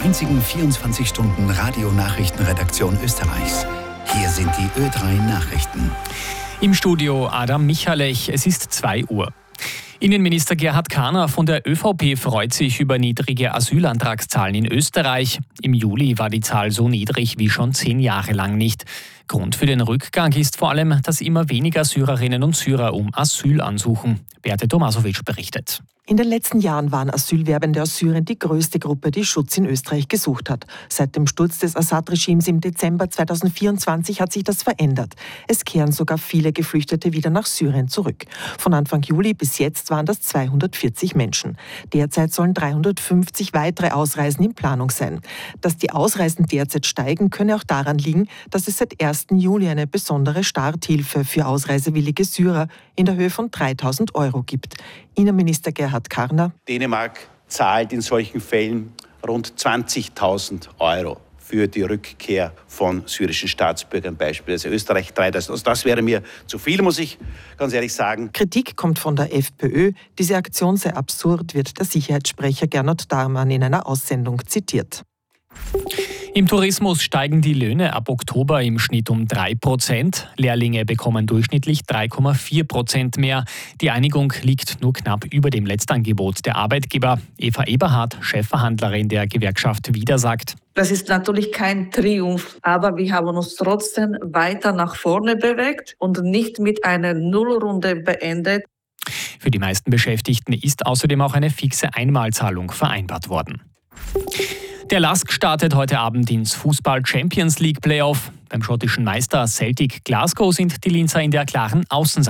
einzigen 24-Stunden-Radio-Nachrichtenredaktion Österreichs. Hier sind die Ö3 Nachrichten. Im Studio Adam Michalech, es ist 2 Uhr. Innenminister Gerhard Karner von der ÖVP freut sich über niedrige Asylantragszahlen in Österreich. Im Juli war die Zahl so niedrig wie schon 10 Jahre lang nicht. Grund für den Rückgang ist vor allem, dass immer weniger Syrerinnen und Syrer um Asyl ansuchen. Beate Tomasovic berichtet. In den letzten Jahren waren Asylwerbende aus Syrien die größte Gruppe, die Schutz in Österreich gesucht hat. Seit dem Sturz des Assad-Regimes im Dezember 2024 hat sich das verändert. Es kehren sogar viele Geflüchtete wieder nach Syrien zurück. Von Anfang Juli bis jetzt waren das 240 Menschen. Derzeit sollen 350 weitere Ausreisen in Planung sein. Dass die Ausreisen derzeit steigen, könne auch daran liegen, dass es seit 1. Juli eine besondere Starthilfe für ausreisewillige Syrer in der Höhe von 3.000 € gibt. Innenminister Gerhard Karner: Dänemark zahlt in solchen Fällen rund 20.000 € für die Rückkehr von syrischen Staatsbürgern, beispielsweise Österreich 3.000. Also das wäre mir zu viel, muss ich ganz ehrlich sagen. Kritik kommt von der FPÖ. Diese Aktion sei absurd, wird der Sicherheitssprecher Gernot Darmann in einer Aussendung zitiert. Im Tourismus steigen die Löhne ab Oktober im Schnitt um 3%. Lehrlinge bekommen durchschnittlich 3,4% mehr. Die Einigung liegt nur knapp über dem Letztangebot der Arbeitgeber. Eva Eberhardt, Chefverhandlerin der Gewerkschaft Wieder, sagt: Das ist natürlich kein Triumph, aber wir haben uns trotzdem weiter nach vorne bewegt und nicht mit einer Nullrunde beendet. Für die meisten Beschäftigten ist außerdem auch eine fixe Einmalzahlung vereinbart worden. Der LASK startet heute Abend ins Fußball-Champions-League-Playoff. Beim schottischen Meister Celtic Glasgow sind die Linzer in der klaren Außenseite.